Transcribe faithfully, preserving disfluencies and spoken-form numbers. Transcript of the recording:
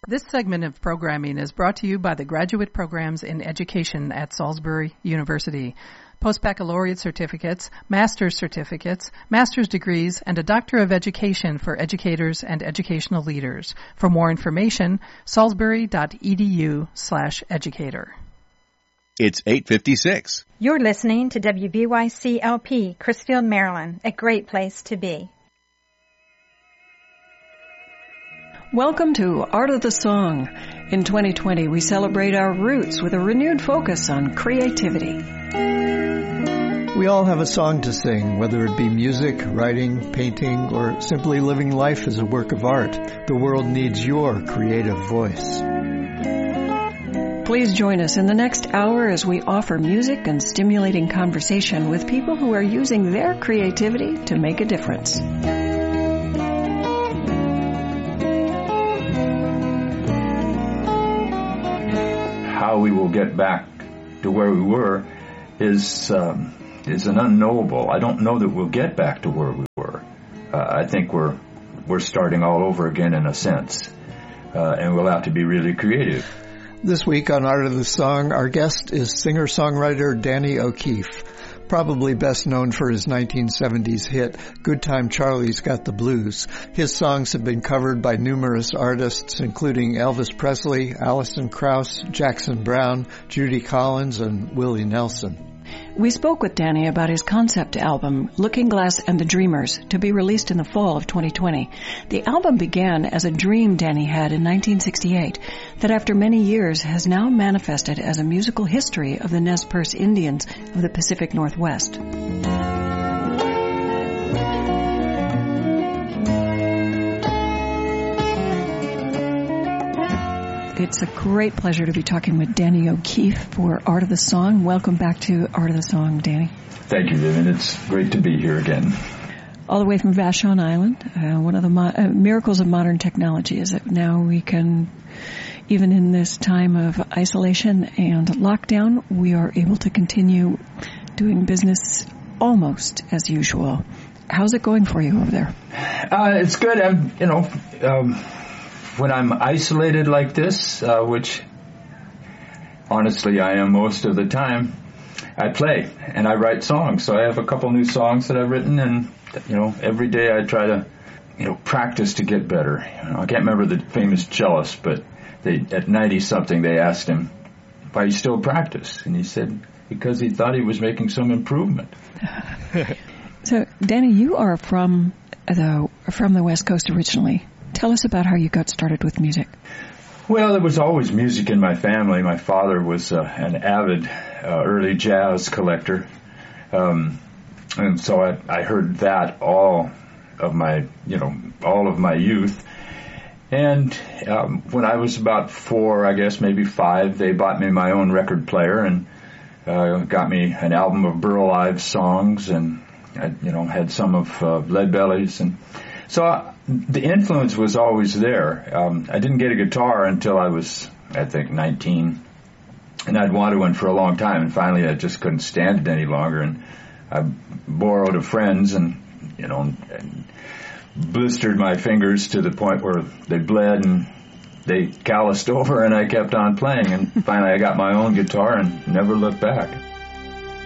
This segment of programming is brought to you by the Graduate Programs in Education at Salisbury University. Post-baccalaureate certificates, master's certificates, master's degrees, and a Doctor of Education for educators and educational leaders. For more information, salisbury.edu slash educator. It's eight fifty-six. You're listening to W B Y C L P, Chrisfield, Maryland, a great place to be. Welcome to Art of the Song. In twenty twenty, we celebrate our roots with a renewed focus on creativity. We all have a song to sing, whether it be music, writing, painting, or simply living life as a work of art. The world needs your creative voice. Please join us in the next hour as we offer music and stimulating conversation with people who are using their creativity to make a difference. How we will get back to where we were is um, is an unknowable. I don't know that we'll get back to where we were. Uh, I think we're we're starting all over again in a sense, uh, and we'll have to be really creative. This week on Art of the Song, our guest is singer-songwriter Danny O'Keefe, probably best known for his nineteen seventies hit, Good Time Charlie's Got the Blues. His songs have been covered by numerous artists, including Elvis Presley, Alison Krauss, Jackson Browne, Judy Collins, and Willie Nelson. We spoke with Danny about his concept album, Looking Glass and the Dreamers, to be released in the fall of twenty twenty. The album began as a dream Danny had in nineteen sixty-eight that after many years has now manifested as a musical history of the Nez Perce Indians of the Pacific Northwest. It's a great pleasure to be talking with Danny O'Keefe for Art of the Song. Welcome back to Art of the Song, Danny. Thank you, Vivian. It's great to be here again. All the way from Vashon Island. Uh, one of the mo- uh, miracles of modern technology is that now we can, even in this time of isolation and lockdown, we are able to continue doing business almost as usual. How's it going for you over there? Uh, it's good. I'm, you know... Um, When I'm isolated like this, uh, which honestly I am most of the time, I play and I write songs. So I have a couple new songs that I've written, and you know, every day I try to, you know, practice to get better. You know, I can't remember the famous cellist, but they at ninety something they asked him why he still practiced, and he said because he thought he was making some improvement. So, Danny, you are from the from the West Coast originally. Tell us about how you got started with music. Well, there was always music in my family. My father was uh, an avid uh, early jazz collector. Um, and so I, I heard that all of my, you know, all of my youth. And um, when I was about four, I guess, maybe five, they bought me my own record player and uh, got me an album of Burl Ives songs, and I, you know, had some of uh, Leadbelly's. And so I, the influence was always there. Um, I didn't get a guitar until I was, I think, nineteen. And I'd wanted one for a long time, and finally I just couldn't stand it any longer. And I borrowed of friends and, you know, and blistered my fingers to the point where they bled and they calloused over, and I kept on playing. And finally I got my own guitar and never looked back.